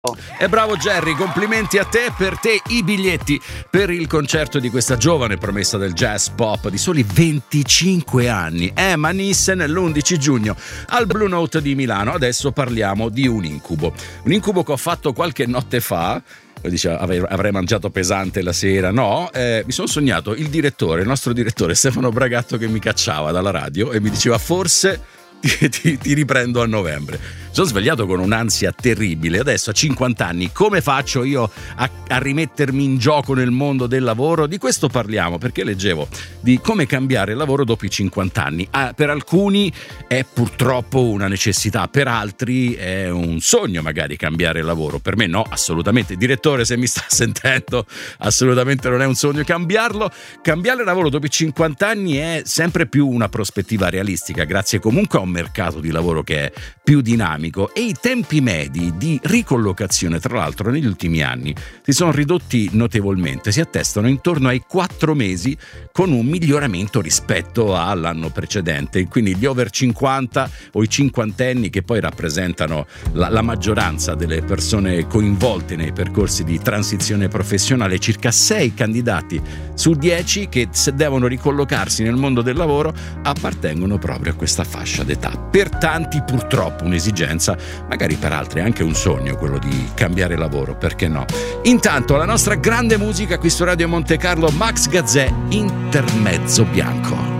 E bravo Jerry, complimenti a te, per te i biglietti per il concerto di questa giovane promessa del jazz pop di soli 25 anni, Emma Nissen, l'11 giugno al Blue Note di Milano. Adesso parliamo di un incubo che ho fatto qualche notte fa. Dice, avrei mangiato pesante la sera. No, mi sono sognato il nostro direttore Stefano Bragatto, che mi cacciava dalla radio e mi diceva: forse ti riprendo a novembre. Sono svegliato con un'ansia terribile. Adesso a 50 anni come faccio io a rimettermi in gioco nel mondo del lavoro? Di questo parliamo, perché leggevo di come cambiare il lavoro dopo i 50 anni. Per alcuni è purtroppo una necessità, per altri è un sogno magari cambiare il lavoro. Per me no, assolutamente. Direttore, se mi sta sentendo, assolutamente non è un sogno cambiarlo. Cambiare lavoro dopo i 50 anni è sempre più una prospettiva realistica, grazie comunque a un mercato di lavoro che è più dinamico, e i tempi medi di ricollocazione, tra l'altro, negli ultimi anni si sono ridotti notevolmente, si attestano intorno ai 4 mesi, con un miglioramento rispetto all'anno precedente. Quindi gli over 50 o i cinquantenni, che poi rappresentano la maggioranza delle persone coinvolte nei percorsi di transizione professionale, circa 6 candidati su 10 che, se devono ricollocarsi nel mondo del lavoro, appartengono proprio a questa fascia d'età. Per tanti purtroppo un'esigenza, magari per altri anche un sogno, quello di cambiare lavoro, perché no? Intanto la nostra grande musica qui su Radio Monte Carlo, Max Gazzè, Intermezzo Bianco.